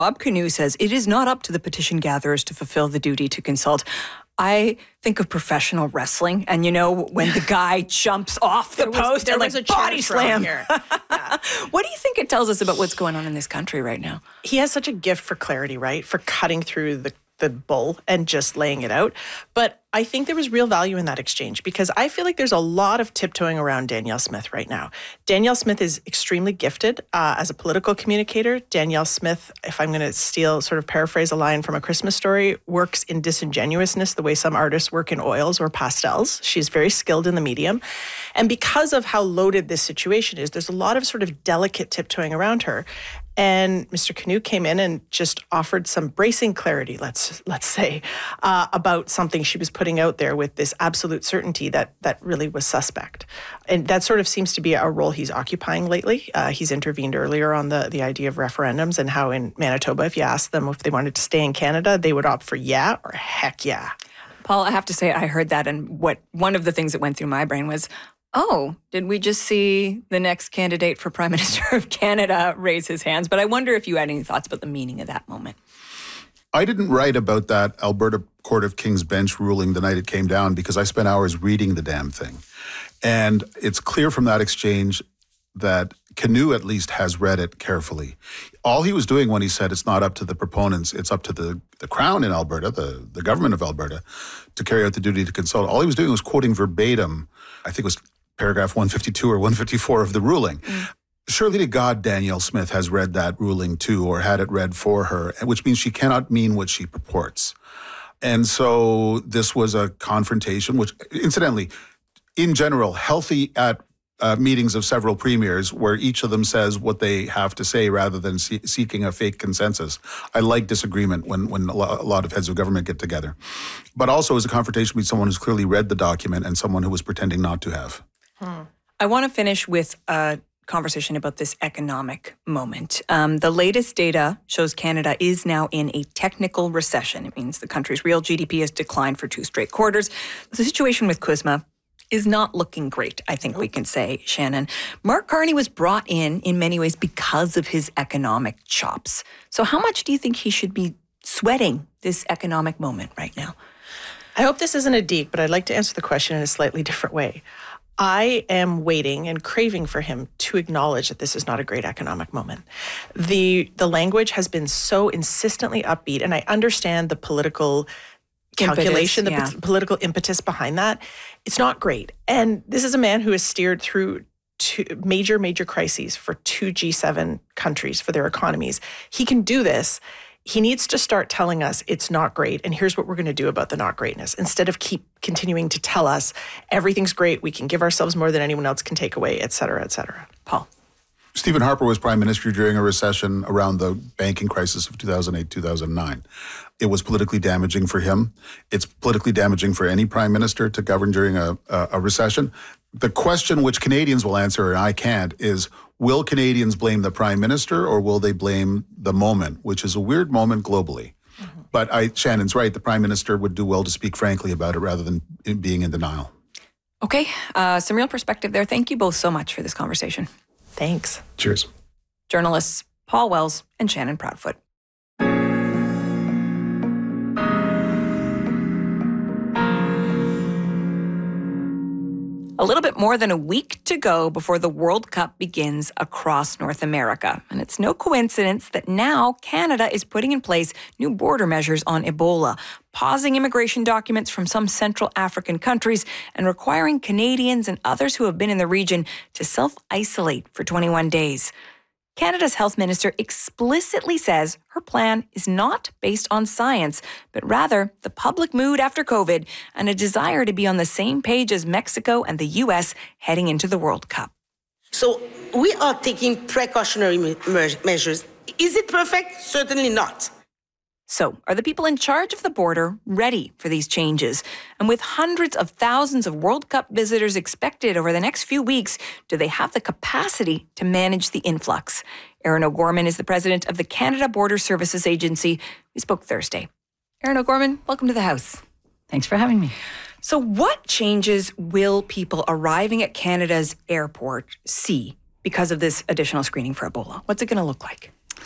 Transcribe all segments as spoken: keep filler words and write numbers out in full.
Bob Canoe says it is not up to the petition gatherers to fulfill the duty to consult. I think of professional wrestling, and you know when the guy jumps off the there post was, there and was like a body slam. Here. Yeah. What do you think it tells us about what's going on in this country right now? He has such a gift for clarity, right? For cutting through the the bull and just laying it out. But I think there was real value in that exchange because I feel like there's a lot of tiptoeing around Danielle Smith right now. Danielle Smith is extremely gifted uh, as a political communicator. Danielle Smith, if I'm going to steal, sort of paraphrase a line from A Christmas Story, works in disingenuousness the way some artists work in oils or pastels. She's very skilled in the medium. And because of how loaded this situation is, there's a lot of sort of delicate tiptoeing around her. And Mister Canoe came in and just offered some bracing clarity, let's let's say, uh, about something she was putting out there with this absolute certainty that that really was suspect. And that sort of seems to be a role he's occupying lately. Uh, he's intervened earlier on the, the idea of referendums and how in Manitoba, if you asked them if they wanted to stay in Canada, they would opt for yeah or heck yeah. Paul, I have to say I heard that, and what one of the things that went through my brain was, oh, did we just see the next candidate for Prime Minister of Canada raise his hands? But I wonder if you had any thoughts about the meaning of that moment. I didn't write about that Alberta Court of King's Bench ruling the night it came down because I spent hours reading the damn thing. And it's clear from that exchange that Canoe at least has read it carefully. All he was doing when he said it's not up to the proponents, it's up to the, the Crown in Alberta, the, the government of Alberta, to carry out the duty to consult. All he was doing was quoting verbatim, I think it was paragraph one fifty-two or one fifty-four of the ruling. Mm. Surely to God, Danielle Smith has read that ruling too, or had it read for her, which means she cannot mean what she purports. And so this was a confrontation, which incidentally, in general, healthy at uh, meetings of several premiers where each of them says what they have to say rather than see- seeking a fake consensus. I like disagreement when, when a lot of heads of government get together. But also as a confrontation between someone who's clearly read the document and someone who was pretending not to have. Hmm. I want to finish with a conversation about this economic moment. Um, the latest data shows Canada is now in a technical recession. It means the country's real G D P has declined for two straight quarters. The situation with CUSMA is not looking great, I think we can say, Shannon. Mark Carney was brought in in many ways because of his economic chops. So how much do you think he should be sweating this economic moment right now? I hope this isn't a dig, but I'd like to answer the question in a slightly different way. I am waiting and craving for him to acknowledge that this is not a great economic moment. The the language has been so insistently upbeat, and I understand the political calculation, impetus, yeah. the p- political impetus behind that. It's not great. And this is a man who has steered through two major, major crises for two G seven countries for their economies. He can do this. He needs to start telling us it's not great, and here's what we're going to do about the not greatness, instead of keep continuing to tell us everything's great, we can give ourselves more than anyone else can take away, et cetera, et cetera. Paul. Stephen Harper was prime minister during a recession around the banking crisis of two thousand eight, two thousand nine. It was politically damaging for him. It's politically damaging for any prime minister to govern during a, a, a recession. The question which Canadians will answer, and I can't, is will Canadians blame the prime minister or will they blame the moment, which is a weird moment globally. Mm-hmm. But I, Shannon's right, the prime minister would do well to speak frankly about it rather than being in denial. Okay, uh, some real perspective there. Thank you both so much for this conversation. Thanks. Cheers. Journalists Paul Wells and Shannon Proudfoot. A little bit more than a week to go before the World Cup begins across North America. And it's no coincidence that now Canada is putting in place new border measures on Ebola, pausing immigration documents from some Central African countries and requiring Canadians and others who have been in the region to self-isolate for twenty-one days. Canada's health minister explicitly says her plan is not based on science, but rather the public mood after COVID and a desire to be on the same page as Mexico and the U S heading into the World Cup. So we are taking precautionary me- measures. Is it perfect? Certainly not. So, are the people in charge of the border ready for these changes? And with hundreds of thousands of World Cup visitors expected over the next few weeks, do they have the capacity to manage the influx? Erin O'Gorman is the president of the Canada Border Services Agency. We spoke Thursday. Erin O'Gorman, welcome to the House. Thanks for having me. So, what changes will people arriving at Canada's airport see because of this additional screening for Ebola? What's it going to look like?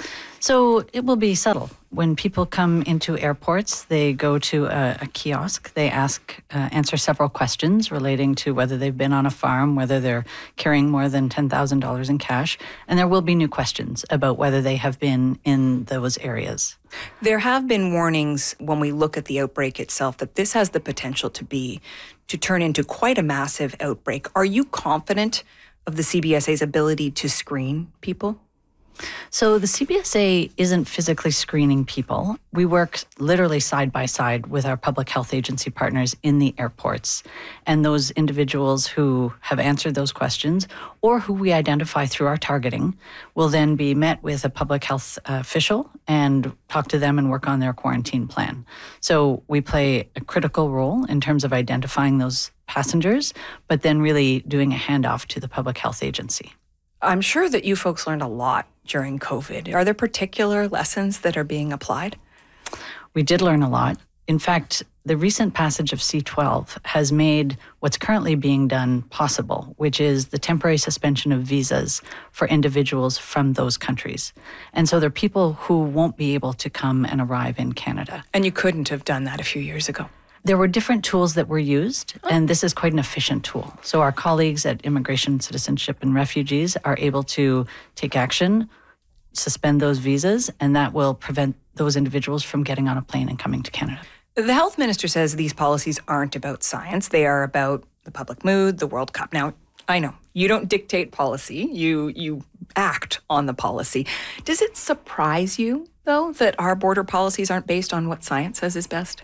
So it will be subtle. When people come into airports, they go to a, a kiosk. They ask, uh, answer several questions relating to whether they've been on a farm, whether they're carrying more than ten thousand dollars in cash. And there will be new questions about whether they have been in those areas. There have been warnings when we look at the outbreak itself that this has the potential to be, to turn into quite a massive outbreak. Are you confident of the C B S A's ability to screen people? So the C B S A isn't physically screening people. We work literally side by side with our public health agency partners in the airports. And those individuals who have answered those questions or who we identify through our targeting will then be met with a public health uh, official and talk to them and work on their quarantine plan. So we play a critical role in terms of identifying those passengers, but then really doing a handoff to the public health agency. I'm sure that you folks learned a lot during COVID. Are there particular lessons that are being applied? We did learn a lot. In fact, the recent passage of C twelve has made what's currently being done possible, which is the temporary suspension of visas for individuals from those countries. And so there are people who won't be able to come and arrive in Canada. And you couldn't have done that a few years ago. There were different tools that were used, and this is quite an efficient tool. So our colleagues at Immigration, Citizenship, and Refugees are able to take action, suspend those visas, and that will prevent those individuals from getting on a plane and coming to Canada. The health minister says these policies aren't about science. They are about the public mood, the World Cup. Now, I know you don't dictate policy. You you act on the policy. Does it surprise you, though, that our border policies aren't based on what science says is best?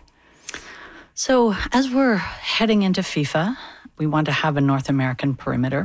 So as we're heading into FIFA, we want to have a North American perimeter,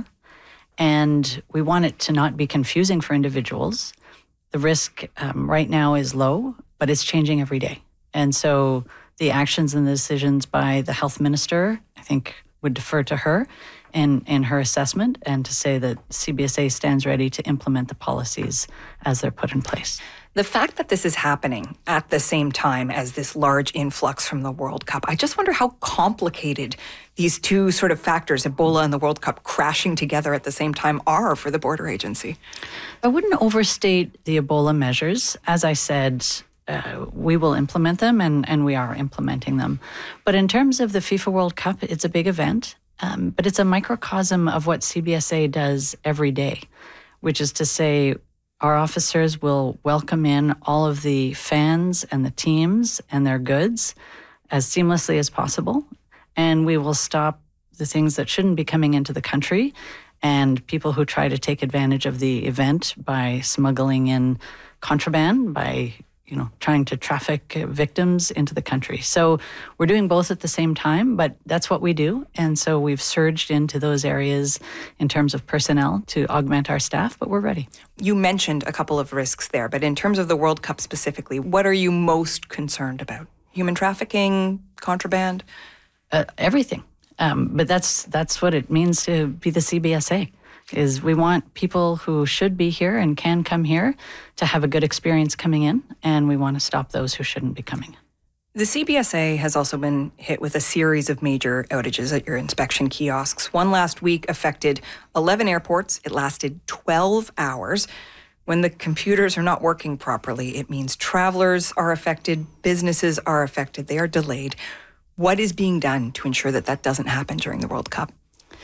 and we want it to not be confusing for individuals. The risk um, right now is low, but it's changing every day. And so the actions and the decisions by the health minister, I think, would defer to her in, in her assessment, and to say that C B S A stands ready to implement the policies as they're put in place. The fact that this is happening at the same time as this large influx from the World Cup, I just wonder how complicated these two sort of factors, Ebola and the World Cup crashing together at the same time, are for the border agency. I wouldn't overstate the Ebola measures. As I said, uh, we will implement them, and, and we are implementing them. But in terms of the FIFA World Cup, it's a big event, um, but it's a microcosm of what C B S A does every day, which is to say, our officers will welcome in all of the fans and the teams and their goods as seamlessly as possible. And we will stop the things that shouldn't be coming into the country and people who try to take advantage of the event by smuggling in contraband, by you know, trying to traffic victims into the country. So we're doing both at the same time, but that's what we do. And so we've surged into those areas in terms of personnel to augment our staff, but we're ready. You mentioned a couple of risks there, but in terms of the World Cup specifically, what are you most concerned about? Human trafficking, contraband? Uh, everything. Um, but that's that's what it means to be the C B S A. Is we want people who should be here and can come here to have a good experience coming in, and we want to stop those who shouldn't be coming. The C B S A has also been hit with a series of major outages at your inspection kiosks. One last week affected eleven airports. It lasted twelve hours. When the computers are not working properly, it means travelers are affected, businesses are affected, they are delayed. What is being done to ensure that that doesn't happen during the World Cup?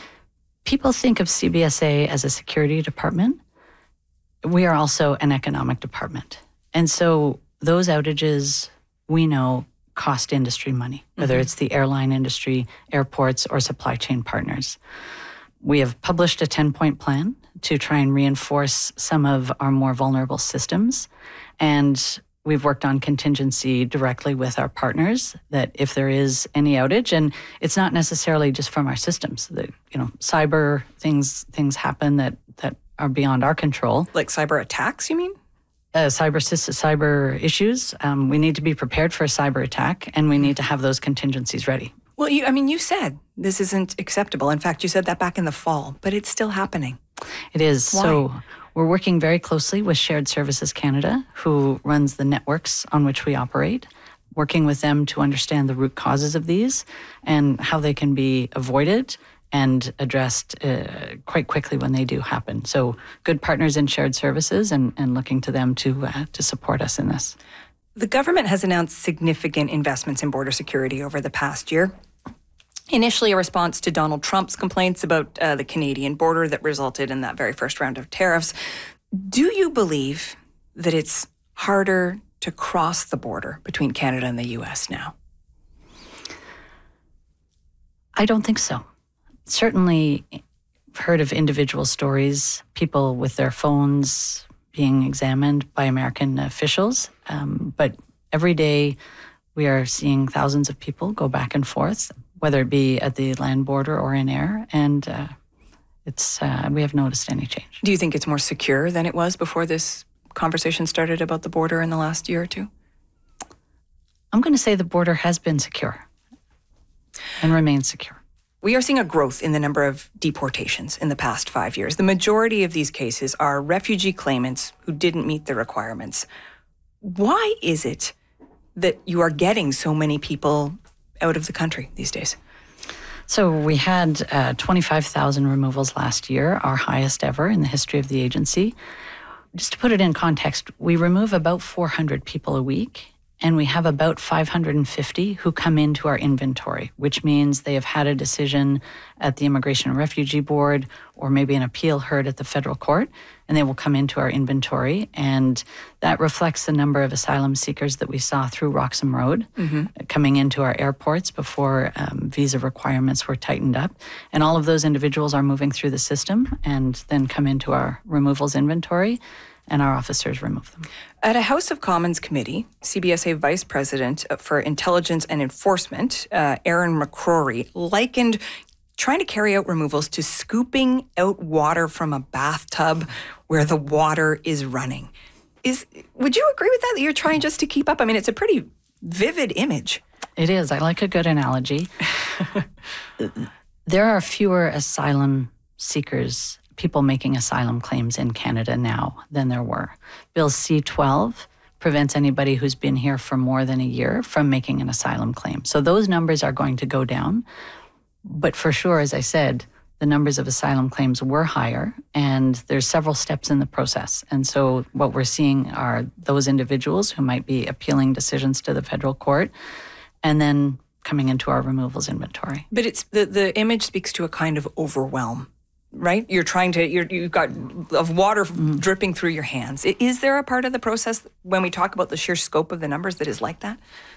People think of C B S A as a security department. We are also an economic department. And so those outages, we know, cost industry money, whether mm-hmm. it's the airline industry, airports, or supply chain partners. We have published a ten-point plan to try and reinforce some of our more vulnerable systems. And we've worked on contingency directly with our partners, that if there is any outage, and it's not necessarily just from our systems, that, you know, cyber things things happen that, that are beyond our control. Like cyber attacks, you mean? Uh, cyber cyber issues. Um, we need to be prepared for a cyber attack, and we need to have those contingencies ready. Well, you, I mean, you said this isn't acceptable. In fact, you said that back in the fall, but it's still happening. It is. Why? So we're working very closely with Shared Services Canada, who runs the networks on which we operate, working with them to understand the root causes of these and how they can be avoided and addressed uh, quite quickly when they do happen. So good partners in shared services and, and looking to them to uh, to support us in this. The government has announced significant investments in border security over the past year. Initially a response to Donald Trump's complaints about uh, the Canadian border that resulted in that very first round of tariffs. Do you believe that it's harder to cross the border between Canada and the U S now? I don't think so. Certainly heard of individual stories, people with their phones being examined by American officials. Um, but every day we are seeing thousands of people go back and forth, whether it be at the land border or in air. And uh, it's uh, we have noticed any change. Do you think it's more secure than it was before this conversation started about the border in the last year or two? I'm going to say the border has been secure and remains secure. We are seeing a growth in the number of deportations in the past five years. The majority of these cases are refugee claimants who didn't meet the requirements. Why is it that you are getting so many people out of the country these days? So we had uh, twenty-five thousand removals last year, our highest ever in the history of the agency. Just to put it in context, we remove about four hundred people a week, and we have about five hundred fifty who come into our inventory, which means they have had a decision at the Immigration and Refugee Board or maybe an appeal heard at the federal court, and they will come into our inventory. And that reflects the number of asylum seekers that we saw through Roxham Road mm-hmm. coming into our airports before um, visa requirements were tightened up. And all of those individuals are moving through the system and then come into our removals inventory, and our officers remove them. At a House of Commons committee, C B S A Vice President for Intelligence and Enforcement, uh, Aaron McCrory, likened trying to carry out removals to scooping out water from a bathtub where the water is running. Is would you agree with that, that you're trying just to keep up? I mean, it's a pretty vivid image. It is. I like a good analogy. There are fewer asylum seekers, people making asylum claims in Canada now than there were. Bill C twelve prevents anybody who's been here for more than a year from making an asylum claim. So those numbers are going to go down. But for sure, as I said, the numbers of asylum claims were higher, and there's several steps in the process. And so what we're seeing are those individuals who might be appealing decisions to the federal court and then coming into our removals inventory. But it's the, the image speaks to a kind of overwhelm, right? You're trying to, you're, you've got of water mm. dripping through your hands. Is there a part of the process when we talk about the sheer scope of the numbers that is like that?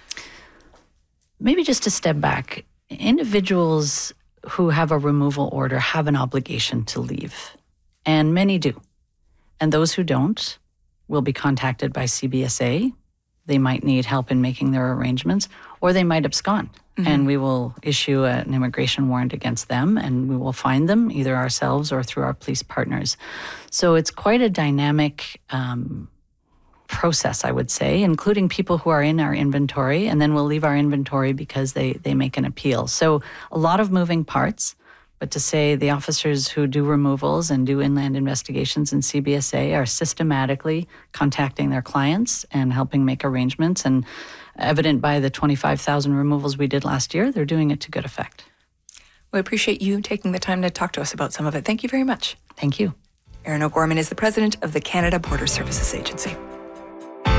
Maybe just to step back, individuals who have a removal order have an obligation to leave, and many do. And those who don't will be contacted by C B S A. They might need help in making their arrangements, or they might abscond. Mm-hmm. And we will issue a, an immigration warrant against them, and we will find them either ourselves or through our police partners. So it's quite a dynamic um, process, I would say, including people who are in our inventory, and then we'll leave our inventory because they, they make an appeal. So a lot of moving parts, but to say the officers who do removals and do inland investigations in C B S A are systematically contacting their clients and helping make arrangements, and evident by the twenty-five thousand removals we did last year, they're doing it to good effect. We appreciate you taking the time to talk to us about some of it. Thank you very much. Thank you. Erin O'Gorman is the president of the Canada Border Services Agency.